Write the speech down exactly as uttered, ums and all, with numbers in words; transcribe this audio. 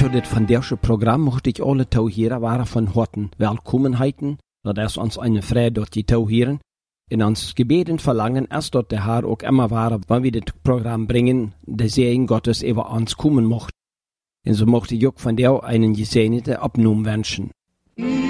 zu dit vandaagse Programm mocht ich alle Tauhierer waren von Horten Willkommenheiten, dat is ons eine Freude dort die Tauhieren. In ons Gebeten verlangen, erst dort der Herr auch immer war, wenn wir das Programm bringen, der Segen Gottes über uns kommen mocht. Und so mochte ich auch von der einen Gesegnete Abnahme wünschen.